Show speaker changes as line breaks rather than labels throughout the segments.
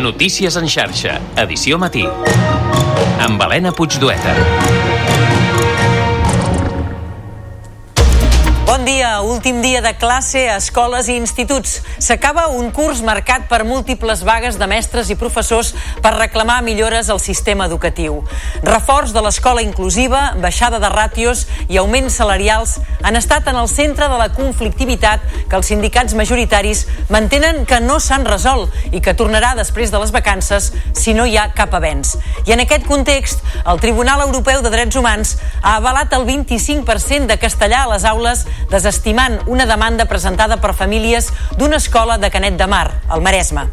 Notícies en xarxa, edició matí. Amb Helena Puigdueta.
Bon dia, últim dia de classe a escoles i instituts. S'acaba un curs marcat per múltiples vagues de mestres i professors per reclamar millores al sistema educatiu. Reforç de l'escola inclusiva, baixada de ràtios i augments salarials han estat en el centre de la conflictivitat que els sindicats majoritaris mantenen que no s'han resolt i que tornarà després de les vacances si no hi ha cap avenç. I en aquest context, el Tribunal Europeu de Drets Humans ha avalat el 25% de castellà a les aules, desestimant una demanda presentada per famílies d'una escola de Canet de Mar, al Maresme.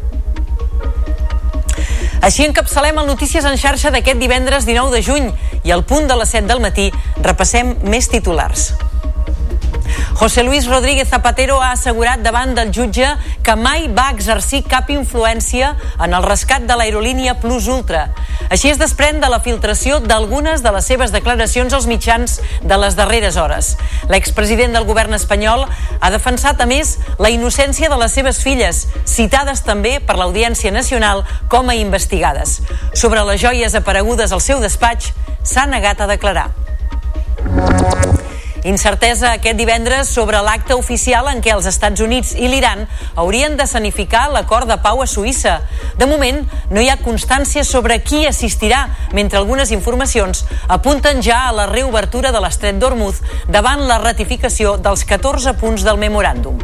Així encapçalem el Notícies en xarxa d'aquest divendres 19 de juny i al punt de les 7 del matí repassem més titulars. José Luis Rodríguez Zapatero ha assegurat davant del jutge que mai va exercir cap influència en el rescat de l'aerolínia Plus Ultra. Així es desprèn de la filtració d'algunes de les seves declaracions als mitjans de les darreres hores. L'expresident del govern espanyol ha defensat, a més, la innocència de les seves filles, citades també per l'Audiència Nacional com a investigades. Sobre les joies aparegudes al seu despatx, s'ha negat a declarar. Incertesa aquest divendres sobre l'acte oficial en què els Estats Units i l'Iran haurien d'escenificar l'acord de pau a Suïssa. De moment, no hi ha constància sobre qui assistirà, mentre algunes informacions apunten ja a la reobertura de l'estret d'Hormuz davant la ratificació dels 14 punts del memoràndum.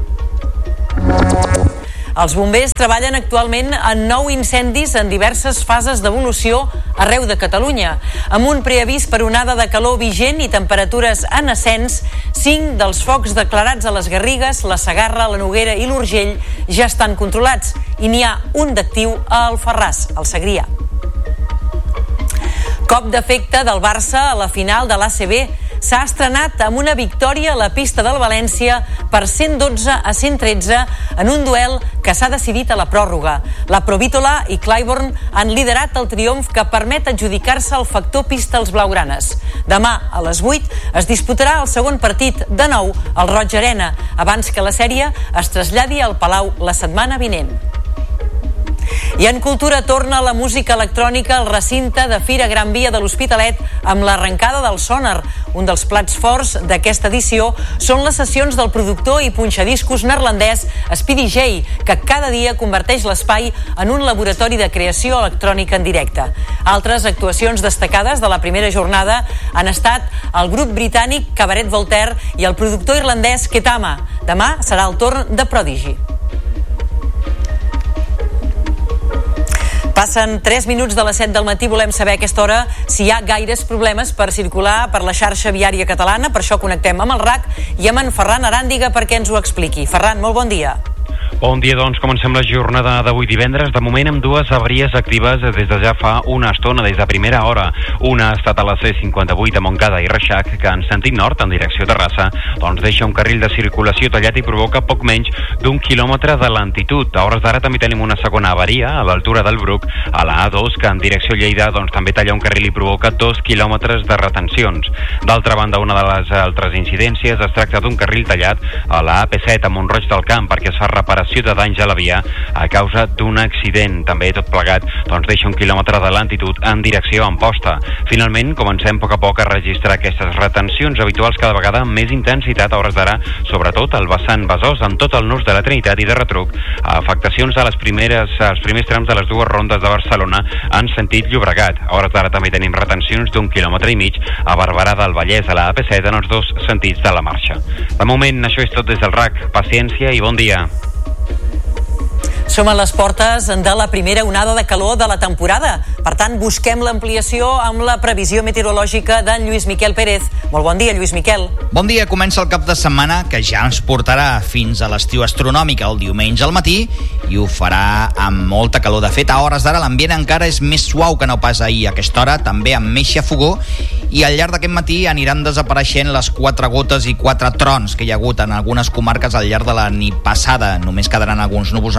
Els bombers treballen actualment en 9 incendis en diverses fases d'evolució arreu de Catalunya. Amb un preavís per onada de calor vigent i temperatures en ascens, 5 dels focs declarats a les Garrigues, la Segarra, la Noguera i l'Urgell ja estan controlats i n'hi ha un d'actiu a Alfarràs, al Segrià. Cop d'efecte del Barça a la final de l'ACB. S'ha estrenat amb una victòria a la pista del València per 112 a 113 en un duel que s'ha decidit a la pròrroga. La Provítola i Clybourne han liderat el triomf que permet adjudicar-se el factor pista als blaugranes. Demà, a les 8, es disputarà el segon partit, de nou, al Roig Arena, abans que la sèrie es traslladi al Palau la setmana vinent. I en cultura torna la música electrònica al recinte de Fira Gran Via de l'Hospitalet amb l'arrencada del Sonar. Un dels plats forts d'aquesta edició són les sessions del productor i punxadiscos neerlandès Speedy J, que cada dia converteix l'espai en un laboratori de creació electrònica en directe. Altres actuacions destacades de la primera jornada han estat el grup britànic Cabaret Voltaire i el productor irlandès Ketama. Demà serà el torn de Prodigy. Passen 3 minuts de les 7 del matí. Volem saber a aquesta hora si hi ha gaires problemes per circular per la xarxa viària catalana. Per això connectem amb el RAC i amb en Ferran Aràndiga perquè ens ho expliqui. Ferran, molt bon dia.
Bon dia, doncs comencem la jornada d'avui divendres, de moment amb dues avaries actives des de ja fa una estona, des de primera hora. Una ha estat a la C58 a Montcada i Reixac, que en sentit nord, en direcció Terrassa, doncs deixa un carril de circulació tallat i provoca poc menys d'1 quilòmetre de lentitud. A hores d'ara també tenim una segona avaria a l'altura del Bruc, a la A2, que en direcció Lleida doncs també talla un carril i provoca 2 quilòmetres de retencions. D'altra banda, una de les altres incidències es tracta d'un carril tallat a la AP7 a Mont-roig del Camp perquè es fa reparació de danys a la via a causa d'un accident. També tot plegat doncs deixa 1 quilòmetre de lentitud en direcció a Amposta. Finalment, comencem a poc a registrar aquestes retencions habituals cada vegada amb més intensitat a hores d'ara, sobretot al vessant Besòs, amb tot el nus de la Trinitat i de retruc, a afectacions de als primers trams de les dues rondes de Barcelona en sentit Llobregat. A hores d'ara també tenim retencions d'1,5 quilòmetres a Barberà del Vallès, a la AP7, en els dos sentits de la marxa. De moment, això és tot des del RAC. Paciència i bon dia.
Som a les portes de la primera onada de calor de la temporada. Per tant, busquem l'ampliació amb la previsió meteorològica d'en Lluís Miquel Pérez. Molt bon dia, Lluís Miquel.
Bon dia. Comença el cap de setmana que ja ens portarà fins a l'estiu astronòmic el diumenge al matí i ho farà amb molta calor. De fet, a hores d'ara l'ambient encara és més suau que no pas ahir. A aquesta hora també amb més xafogor i al llarg d'aquest matí aniran desapareixent les 4 gotes i 4 trons que hi ha hagut en algunes comarques al llarg de la nit passada. Només quedaran alguns núvols enganxats.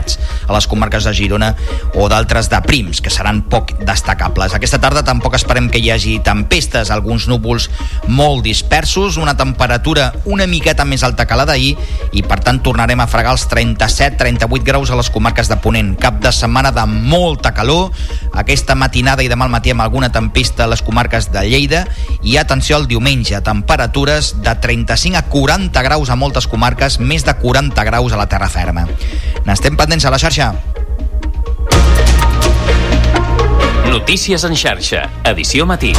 nucleats a les comarques de Girona o d'altres de prims, que seran poc destacables. Aquesta tarda tampoc esperem que hi hagi tempestes, alguns núvols molt dispersos, una temperatura una miqueta més alta que la d'ahir i per tant tornarem a fregar els 37-38 graus a les comarques de Ponent. Cap de setmana de molta calor, aquesta matinada i demà al matí amb alguna tempesta a les comarques de Lleida i atenció al diumenge, temperatures de 35 a 40 graus a moltes comarques, més de 40 graus a la terra ferma. N'estem pendents a la xarxa.
Notícies en xarxa, edició matí.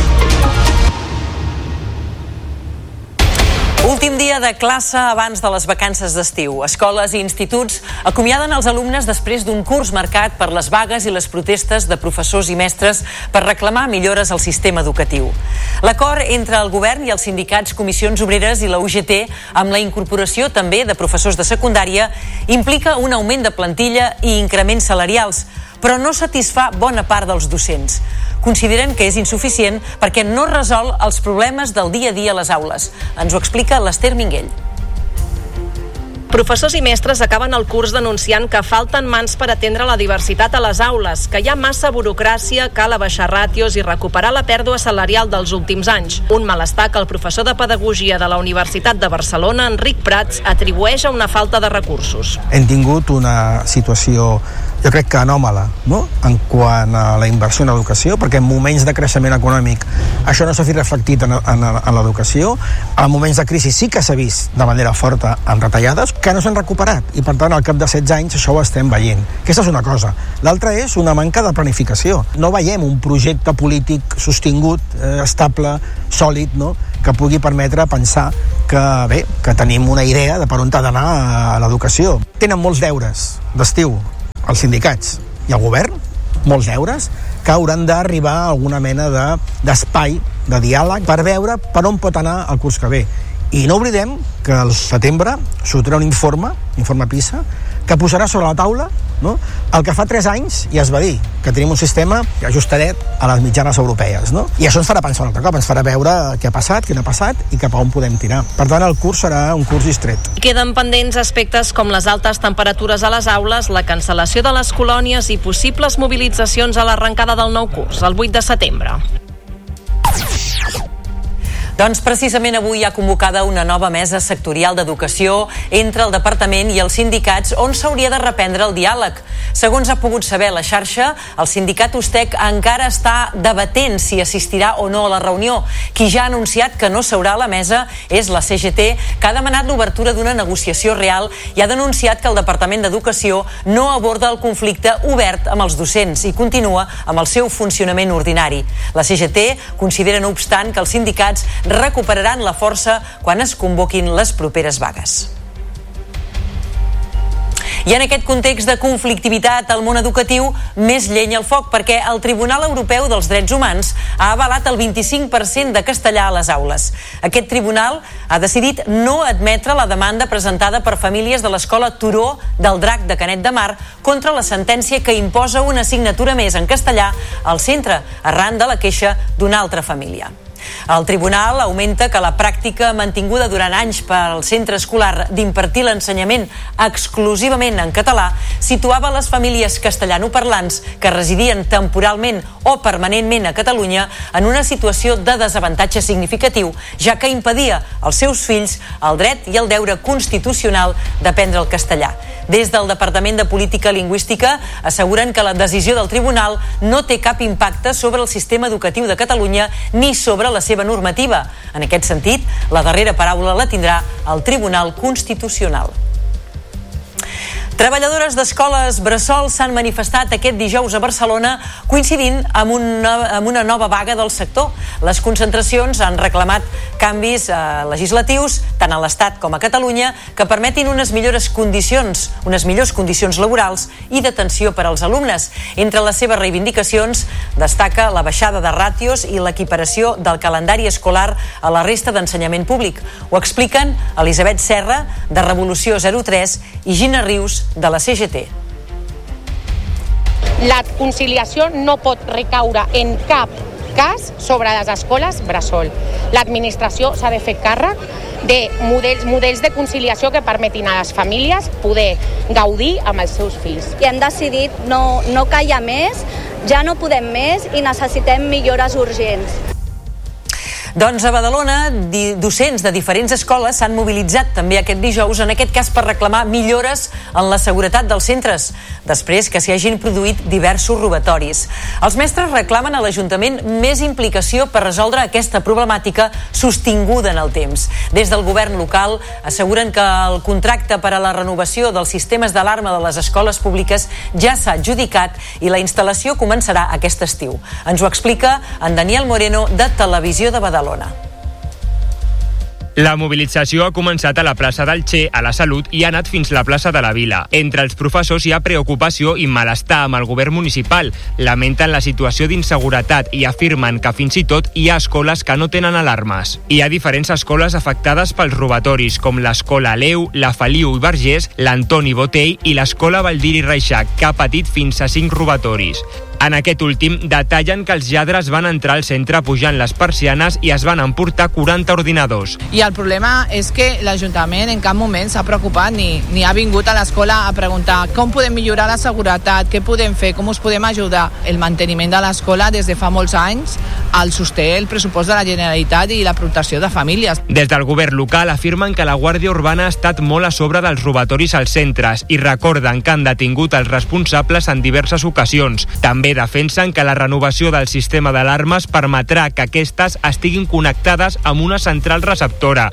Últim dia de classe abans de les vacances d'estiu. Escoles i instituts acomiaden els alumnes després d'un curs marcat per les vagues i les protestes de professors i mestres per reclamar millores al sistema educatiu. L'acord entre el govern i els sindicats Comissions Obreres i la UGT, amb la incorporació també de professors de secundària, implica un augment de plantilla i increments salarials, però no satisfà bona part dels docents. Consideren que és insuficient perquè no resol els problemes del dia a dia a les aules. Ens ho explica l'Ester Minguell.
Professors i mestres acaben el curs denunciant que falten mans per atendre la diversitat a les aules, que hi ha massa burocràcia, cal abaixar ràtios i recuperar la pèrdua salarial dels últims anys. Un malestar que el professor de Pedagogia de la Universitat de Barcelona, Enric Prats, atribueix a una falta de recursos.
Hem tingut una situació, jo crec que anòmala, no?, en quant a la inversió en educació, perquè en moments de creixement econòmic això no s'ha vist reflectit en l'educació. En moments de crisi sí que s'ha vist de manera forta amb retallades que no s'han recuperat i per tant al cap de 16 anys això ho estem veient. Aquesta és una cosa. L'altra és una manca de planificació. No veiem un projecte polític sostingut, estable, sòlid, no?, que pugui permetre pensar que tenim una idea de per on ha d'anar a l'educació. Tenen molts deures d'estiu els sindicats i el govern, molts deures, que hauran d'arribar a alguna mena d'espai, de diàleg, per veure per on pot anar el curs que ve. I no oblidem que al setembre sortirà un informe PISA, que posarà sobre la taula, no?, el que fa 3 anys ja es va dir, que tenim un sistema ajustadet a les mitjanes europees, no? I això ens farà pensar un altre cop, ens farà veure què ha passat, què no ha passat i cap a on podem tirar. Per tant, el curs serà un curs distret.
Queden pendents aspectes com les altes temperatures a les aules, la cancel·lació de les colònies i possibles mobilitzacions a l'arrencada del nou curs, el 8 de setembre.
Doncs precisament avui hi ha convocada una nova mesa sectorial d'educació entre el departament i els sindicats on s'hauria de reprendre el diàleg. Segons ha pogut saber la xarxa, el sindicat USTEC encara està debatent si assistirà o no a la reunió. Qui ja ha anunciat que no seurà a la mesa és la CGT, que ha demanat l'obertura d'una negociació real i ha denunciat que el Departament d'Educació no aborda el conflicte obert amb els docents i continua amb el seu funcionament ordinari. La CGT considera, no obstant, que els sindicats recuperaran la força quan es convoquin les properes vagues. I en aquest context de conflictivitat al món educatiu, més llenya al foc, perquè el Tribunal Europeu dels Drets Humans ha avalat el 25% de castellà a les aules. Aquest tribunal ha decidit no admetre la demanda presentada per famílies de l'escola Turó del Drac de Canet de Mar contra la sentència que imposa una assignatura més en castellà al centre, arran de la queixa d'una altra família. El tribunal augmenta que la pràctica mantinguda durant anys pel centre escolar d'impartir l'ensenyament exclusivament en català situava les famílies castellanoparlants que residien temporalment o permanentment a Catalunya en una situació de desavantatge significatiu, ja que impedia als seus fills el dret i el deure constitucional d'aprendre el castellà. Des del Departament de Política Lingüística asseguren que la decisió del tribunal no té cap impacte sobre el sistema educatiu de Catalunya ni sobre la seva normativa. En aquest sentit, la darrera paraula la tindrà el Tribunal Constitucional. Treballadores d'escoles bressol s'han manifestat aquest dijous a Barcelona coincidint amb una nova vaga del sector. Les concentracions han reclamat canvis legislatius, tant a l'Estat com a Catalunya, que permetin unes millors condicions laborals i d'atenció per als alumnes. Entre les seves reivindicacions destaca la baixada de ràtios i l'equiparació del calendari escolar a la resta d'ensenyament públic. Ho expliquen Elisabet Serra, de Revolució 03, i Gina Rius, de la CGT.
La conciliació no pot recaure en cap cas sobre les escoles bressol. L'administració s'ha de fer càrrec de models de conciliació que permetin a les famílies poder gaudir amb els seus fills.
I hem decidit no callar més, ja no podem més i necessitem millores urgents.
Doncs a Badalona, docents de diferents escoles s'han mobilitzat també aquest dijous, en aquest cas per reclamar millores en la seguretat dels centres, després que s'hi hagin produït diversos robatoris. Els mestres reclamen a l'Ajuntament més implicació per resoldre aquesta problemàtica sostinguda en el temps. Des del govern local asseguren que el contracte per a la renovació dels sistemes d'alarma de les escoles públiques ja s'ha adjudicat i la instal·lació començarà aquest estiu. Ens ho explica en Daniel Moreno, de Televisió de Badalona.
La mobilització ha començat a la plaça del Che, a la Salut, i ha anat fins a la plaça de la Vila. Entre els professors hi ha preocupació i malestar amb el govern municipal. Lamenten la situació d'inseguretat i afirmen que fins i tot hi ha escoles que no tenen alarmes. Hi ha diferents escoles afectades pels robatoris, com l'escola Aleu, la Feliu i Vergés, l'Antoni Botell i l'escola Baldiri Reixac, que ha patit fins a 5 robatoris. En aquest últim, detallen que els lladres van entrar al centre pujant les persianes i es van emportar 40 ordinadors.
I el problema és que l'Ajuntament en cap moment s'ha preocupat ni ha vingut a l'escola a preguntar com podem millorar la seguretat, què podem fer, com us podem ajudar. El manteniment de l'escola des de fa molts anys el sosté el pressupost de la Generalitat i la protecció de famílies.
Des del govern local afirmen que la Guàrdia Urbana ha estat molt a sobre dels robatoris als centres i recorden que han detingut els responsables en diverses ocasions. També defensen que la renovació del sistema d'alarmes permetrà que aquestes estiguin connectades amb una central receptora.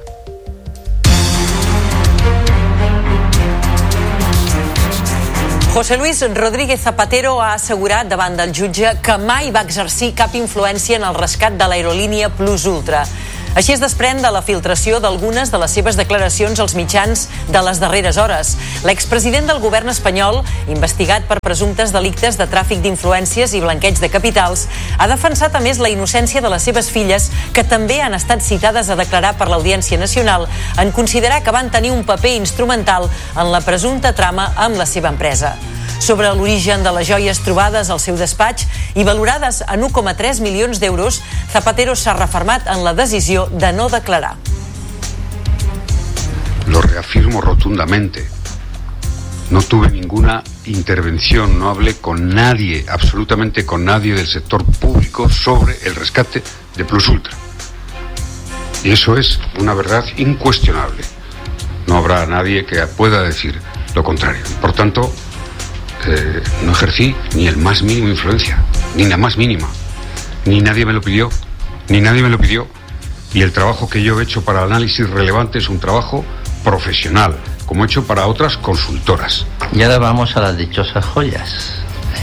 José Luis Rodríguez Zapatero ha assegurat davant del jutge que mai va exercir cap influència en el rescat de l'aerolínia Plus Ultra. Així es desprèn de la filtració d'algunes de les seves declaracions als mitjans de les darreres hores. L'expresident del govern espanyol, investigat per presumptes delictes de tràfic d'influències i blanqueig de capitals, ha defensat a més la innocència de les seves filles, que també han estat citades a declarar per l'Audiència Nacional en considerar que van tenir un paper instrumental en la presumpta trama amb la seva empresa. Sobre l'origen de les joies trobades al seu despatx i valorades en 1,3 milions d'euros, Zapatero s'ha refermat en la decisió de no declarar.
Lo reafirmo rotundamente. No tuve ninguna intervención, no hablé con nadie, absolutamente con nadie del sector público sobre el rescate de Plus Ultra. Y eso es una verdad incuestionable. No habrá nadie que pueda decir lo contrario. Por tanto, no ejercí ni el más mínimo influencia, ni la más mínima. Ni nadie me lo pidió, Y el trabajo que yo he hecho para análisis relevante es un trabajo profesional, como he hecho para otras consultoras.
Y ahora vamos a las dichosas joyas.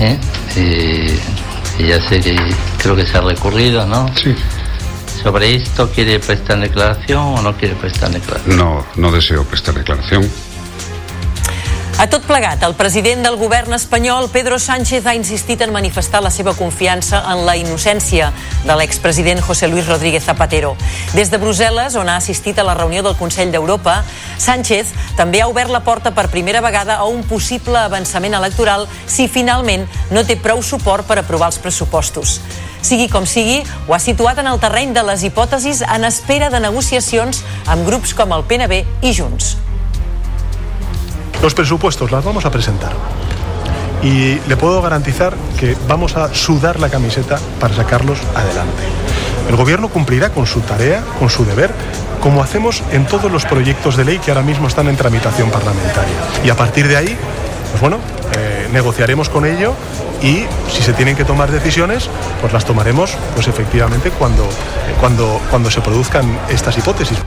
Ya sé que creo que se ha recurrido, ¿no?
Sí.
¿Sobre esto quiere prestar declaración o no quiere prestar declaración?
No deseo prestar declaración.
A tot plegat, el president del govern espanyol, Pedro Sánchez, ha insistit en manifestar la seva confiança en la innocència de l'expresident José Luis Rodríguez Zapatero. Des de Brussel·les, on ha assistit a la reunió del Consell d'Europa, Sánchez també ha obert la porta per primera vegada a un possible avançament electoral si finalment no té prou suport per aprovar els pressupostos. Sigui com sigui, ho ha situat en el terreny de les hipòtesis en espera de negociacions amb grups com el PNB i Junts.
Los presupuestos las vamos a presentar y le puedo garantizar que vamos a sudar la camiseta para sacarlos adelante. El gobierno cumplirá con su tarea, con su deber, como hacemos en todos los proyectos de ley que ahora mismo están en tramitación parlamentaria. Y a partir de ahí, pues bueno, negociaremos con ello y si se tienen que tomar decisiones, pues las tomaremos pues efectivamente cuando se produzcan estas hipótesis.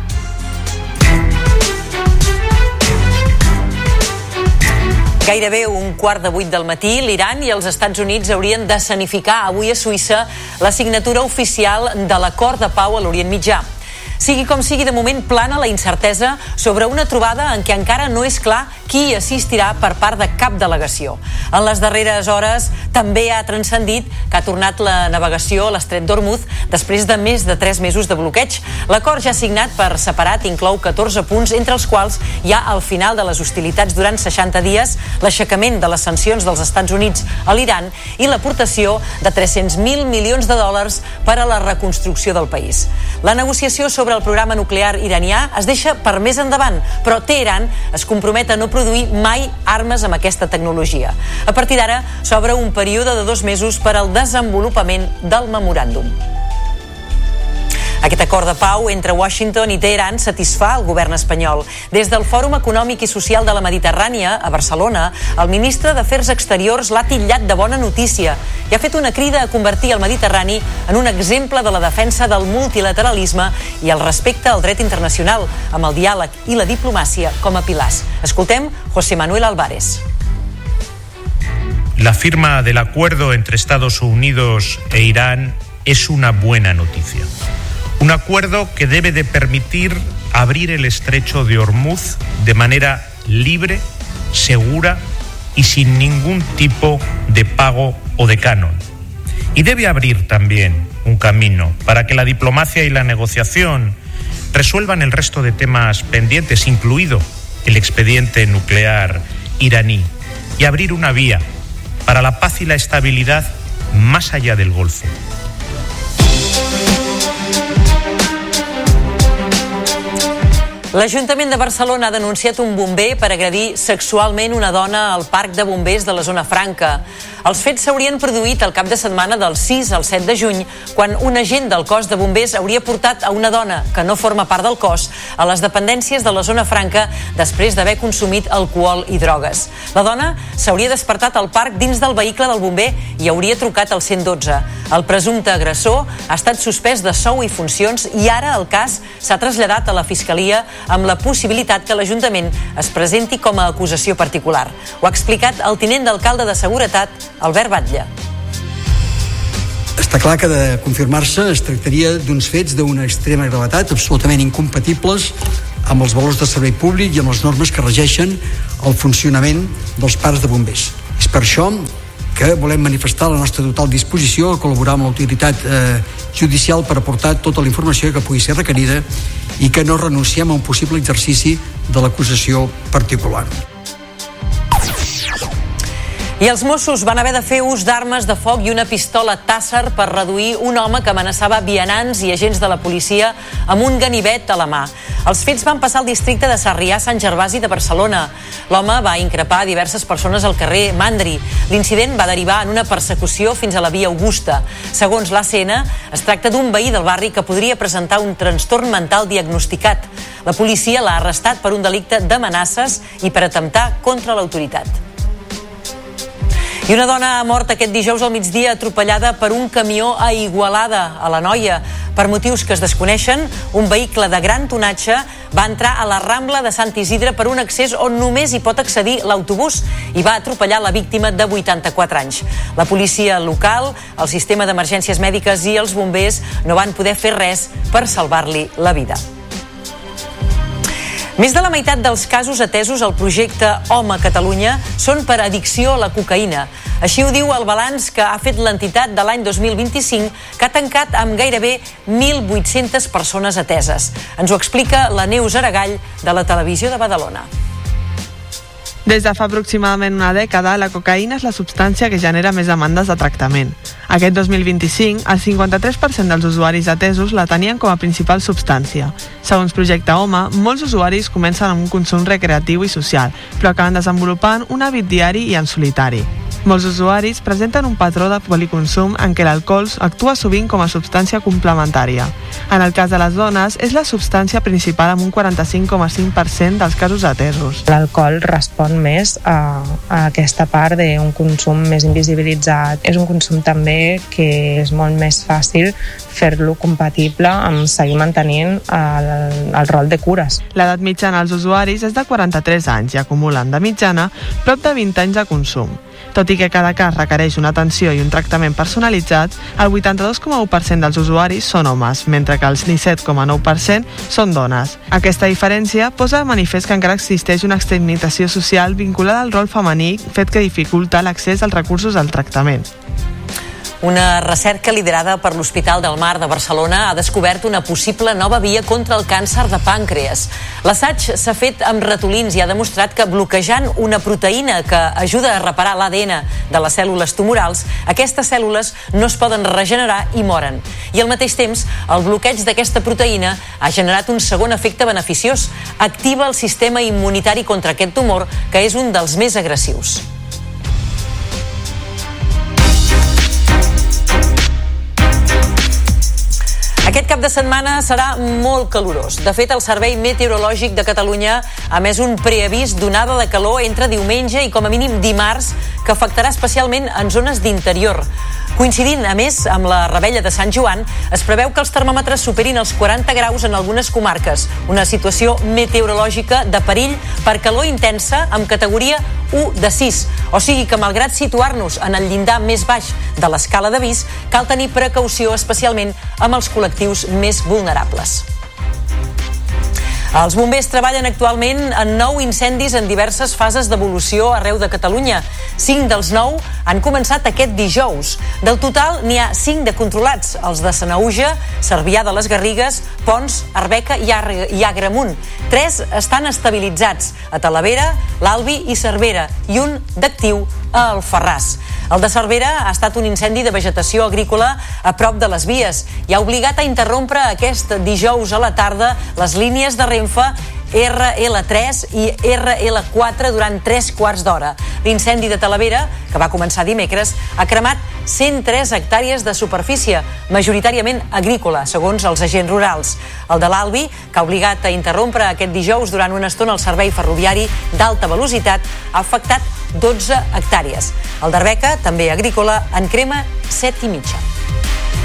Gairebé 7:15 del matí, l'Iran i els Estats Units haurien d'escenificar avui a Suïssa la signatura oficial de l'acord de pau a l'Orient Mitjà. Sigui com sigui, de moment plana la incertesa sobre una trobada en què encara no és clar qui assistirà per part de cap delegació. En les darreres hores també ha transcendit que ha tornat la navegació a l'estret d'Ormuz després de més de 3 mesos de bloqueig. L'acord ja signat per separat inclou 14 punts, entre els quals hi ha el final de les hostilitats durant 60 dies, l'aixecament de les sancions dels Estats Units a l'Iran i l'aportació de 300.000 milions de dòlars per a la reconstrucció del país. La negociació sobre el programa nuclear iranià es deixa per més endavant, però Teheran es compromet a no produir mai armes amb aquesta tecnologia. A partir d'ara s'obre un període de 2 mesos per al desenvolupament del memoràndum. Aquest acord de pau entre Washington i Teheran satisfà el govern espanyol. Des del Fòrum Econòmic i Social de la Mediterrània, a Barcelona, el ministre d'Afers Exteriors l'ha titllat de bona notícia i ha fet una crida a convertir el Mediterrani en un exemple de la defensa del multilateralisme i el respecte al dret internacional, amb el diàleg i la diplomàcia com a pilars. Escoltem José Manuel Álvarez.
La firma del acuerdo entre Estados Unidos e Irán es una buena noticia. Un acuerdo que debe de permitir abrir el estrecho de Ormuz de manera libre, segura y sin ningún tipo de pago o de canon. Y debe abrir también un camino para que la diplomacia y la negociación resuelvan el resto de temas pendientes, incluido el expediente nuclear iraní, y abrir una vía para la paz y la estabilidad más allá del Golfo.
L'Ajuntament de Barcelona ha denunciat un bomber per agredir sexualment una dona al parc de bombers de la Zona Franca. Els fets s'haurien produït el cap de setmana del 6 al 7 de juny, quan un agent del cos de bombers hauria portat a una dona que no forma part del cos a les dependències de la Zona Franca després d'haver consumit alcohol i drogues. La dona s'hauria despertat al parc dins del vehicle del bomber i hauria trucat al 112. El presumpte agressor ha estat suspès de sou i funcions i ara el cas s'ha traslladat a la Fiscalia amb la possibilitat que l'Ajuntament es presenti com a acusació particular. Ho ha explicat el tinent d'alcalde de Seguretat, Albert Batlle.
Està clar que de confirmar-se es tractaria d'uns fets d'una extrema gravetat, absolutament incompatibles amb els valors de servei públic i amb les normes que regeixen el funcionament dels parcs de bombers. És per això que volem manifestar la nostra total disposició a col·laborar amb l'autoritat judicial per aportar tota la informació que pugui ser requerida i que no renunciem a un possible exercici de l'acusació particular.
I els Mossos van haver de fer ús d'armes de foc i una pistola Taser per reduir un home que amenaçava vianants i agents de la policia amb un ganivet a la mà. Els fets van passar al districte de Sarrià-Sant Gervasi de Barcelona. L'home va increpar diverses persones al carrer Mandri. L'incident va derivar en una persecució fins a la via Augusta. Segons l'ACN, es tracta d'un veí del barri que podria presentar un trastorn mental diagnosticat. La policia l'ha arrestat per un delicte d'amenaces i per atemptar contra l'autoritat. I una dona ha mort aquest dijous al migdia atropellada per un camió a Igualada, a l'Anoia. Per motius que es desconeixen, un vehicle de gran tonatge va entrar a la Rambla de Sant Isidre per un accés on només hi pot accedir l'autobús i va atropellar la víctima de 84 anys. La policia local, el sistema d'emergències mèdiques i els bombers no van poder fer res per salvar-li la vida. Més de la meitat dels casos atesos al projecte Home Catalunya són per addicció a la cocaïna. Així ho diu el balanç que ha fet l'entitat de l'any 2025, que ha tancat amb gairebé 1.800 persones ateses. Ens ho explica la Neus Aragall, de la Televisió de Badalona.
Des de fa aproximadament una dècada, la cocaïna és la substància que genera més demandes de tractament. Aquest 2025, el 53% dels usuaris atesos la tenien com a principal substància. Segons Projecte Home, molts usuaris comencen amb un consum recreatiu i social, però acaben desenvolupant un hàbit diari i en solitari. Molts usuaris presenten un patró de policonsum en què l'alcohol actua sovint com a substància complementària. En el cas de les dones, és la substància principal amb un 45,5% dels casos atesos.
L'alcohol respon més a aquesta part d'un consum més invisibilitzat. És un consum també que és molt més fàcil fer-lo compatible amb seguir mantenint el rol de cures.
L'edat mitjana dels usuaris és de 43 anys i acumulen de mitjana prop de 20 anys de consum. Tot i que cada cas requereix una atenció i un tractament personalitzat, el 82,1% dels usuaris són homes, mentre que el 17,9% són dones. Aquesta diferència posa de manifest que encara existeix una estigmatització social vinculada al rol femení, fet que dificulta l'accés als recursos al tractament.
Una recerca liderada per l'Hospital del Mar de Barcelona ha descobert una possible nova via contra el càncer de pàncreas. L'assaig s'ha fet amb ratolins i ha demostrat que bloquejant una proteïna que ajuda a reparar l'ADN de les cèl·lules tumorals, aquestes cèl·lules no es poden regenerar i moren. I al mateix temps, el bloqueig d'aquesta proteïna ha generat un segon efecte beneficiós. Activa el sistema immunitari contra aquest tumor, que és un dels més agressius. Aquest cap de setmana serà molt calorós. De fet, el Servei Meteorològic de Catalunya ha emès un preavís d'onada de calor entre diumenge i com a mínim dimarts, que afectarà especialment en zones d'interior. Coincidint, a més, amb la Revetlla de Sant Joan, es preveu que els termòmetres superin els 40 graus en algunes comarques, una situació meteorològica de perill per calor intensa amb categoria 1 de 6. O sigui que, malgrat situar-nos en el llindar més baix de l'escala d'avís, cal tenir precaució especialment amb els col·lectius més vulnerables. Els bombers treballen actualment en 9 incendis en diverses fases d'evolució arreu de Catalunya. 5 dels 9 han començat aquest dijous. Del total, n'hi ha 5 de controlats, els de Sanaüja, Cervià de les Garrigues, Pons, Arbeca i Agramunt. 3 estan estabilitzats, a Talavera, l'Albi i Cervera, i un d'actiu a Alfarràs. El de Cervera ha estat un incendi de vegetació agrícola a prop de les vies i ha obligat a interrompre aquest dijous a la tarda les línies de Renfe RL3 i RL4 durant 3 quarts d'hora. L'incendi de Talavera, que va començar dimecres, ha cremat 103 hectàrees de superfície, majoritàriament agrícola, segons els agents rurals. El de l'Albi, que ha obligat a interrompre aquest dijous durant una estona el servei ferroviari d'alta velocitat, ha afectat 12 hectàrees. El d'Arbeca, també agrícola, en crema 7,5.